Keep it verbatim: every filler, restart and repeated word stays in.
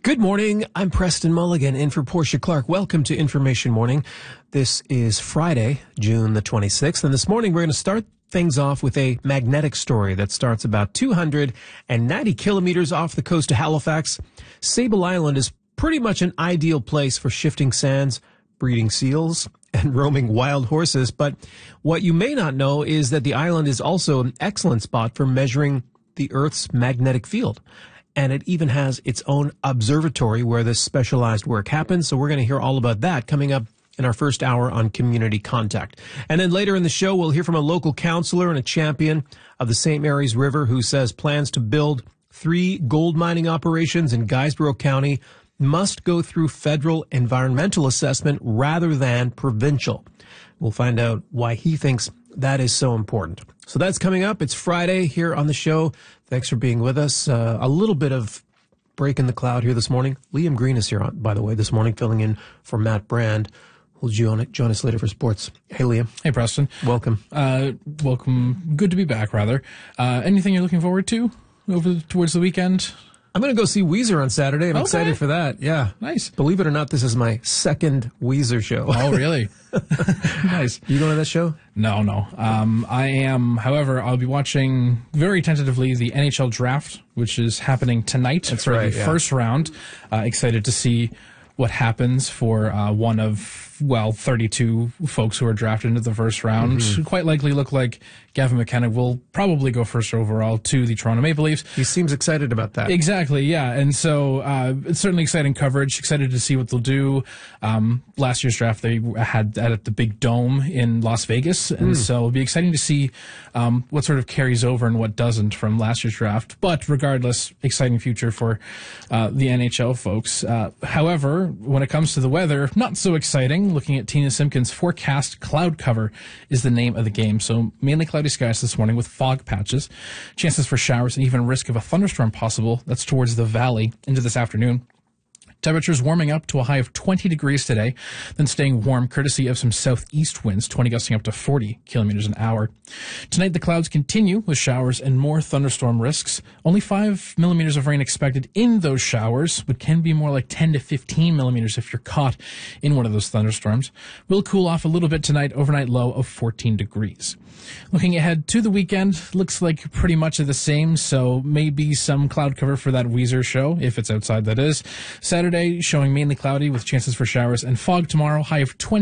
Good morning. I'm Preston Mulligan in for Portia Clark. Welcome to Information Morning. This is Friday, June the twenty-sixth, and this morning we're going to start things off with a magnetic story that starts about two hundred ninety kilometers off the coast of Halifax. Sable Island is pretty much an ideal place for shifting sands, breeding seals, and roaming wild horses. But what you may not know is that the island is also an excellent spot for measuring the Earth's magnetic field. And it even has its own observatory where this specialized work happens. So we're going to hear all about that coming up in our first hour on Community Contact. And then later in the show, we'll hear from a local councillor and a champion of the Saint Mary's River who says plans to build three gold mining operations in Guysborough County must go through federal environmental assessment rather than provincial. We'll find out why he thinks that is so important. So that's coming up. It's Friday here on the show. Thanks for being with us. Uh, a little bit of break in the cloud here this morning. Liam Green is here, by the way, this morning, filling in for Matt Brand, who'll join, join us later for sports. Hey, Liam. Hey, Preston. Welcome. Uh, welcome. Good to be back, rather. Uh, anything you're looking forward to over towards the weekend? I'm going to go see Weezer on Saturday. I'm okay. excited for that. Yeah. Nice. Believe it or not, this is my second Weezer show. Oh, really? Nice. You going to that show? No, no. Um, I am, however, I'll be watching very tentatively the N H L draft, which is happening tonight That's for right, the yeah. first round. Uh, excited to see what happens for uh, one of, well, thirty-two folks who are drafted into the first round. Mm-hmm. Quite likely look like Gavin McKenna will probably go first overall to the Toronto Maple Leafs. He seems excited about that. Exactly, yeah. And so uh, it's certainly exciting coverage. Excited to see what they'll do. Um, last year's draft, they had that at the Big Dome in Las Vegas. And mm. so it'll be exciting to see um, what sort of carries over and what doesn't from last year's draft. But regardless, exciting future for uh, the N H L folks. Uh, however, when it comes to the weather, not so exciting. Looking at Tina Simpkins' forecast, cloud cover is the name of the game. So mainly cloudy skies this morning with fog patches, chances for showers, and even risk of a thunderstorm possible. That's towards the valley into this afternoon. Temperatures warming up to a high of twenty degrees today, then staying warm courtesy of some southeast winds, twenty gusting up to forty kilometers an hour. Tonight, the clouds continue with showers and more thunderstorm risks. Only five millimeters of rain expected in those showers, but can be more like ten to fifteen millimeters if you're caught in one of those thunderstorms. Will cool off a little bit tonight, overnight low of fourteen degrees. Looking ahead to the weekend, looks like pretty much of the same, so maybe some cloud cover for that Weezer show, if it's outside that is. Saturday, showing mainly cloudy with chances for showers and fog tomorrow, high of twenty.